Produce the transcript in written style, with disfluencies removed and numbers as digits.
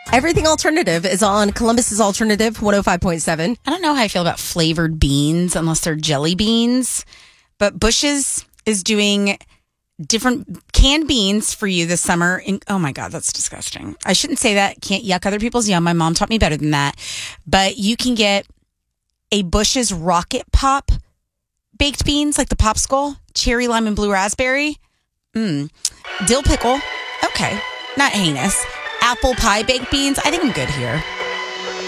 Everything Alternative is on Columbus's Alternative 105.7. I don't know how I feel about flavored beans unless they're jelly beans, but Bush's is doing different canned beans for you this summer. Oh my God, that's disgusting. I shouldn't say that. Can't yuck other people's yum. My mom taught me better than that. But you can get a Bush's Rocket Pop baked beans, like the popsicle, cherry, lime, and blue raspberry. Dill pickle. Okay, not heinous. Apple pie baked beans. I think I'm good here.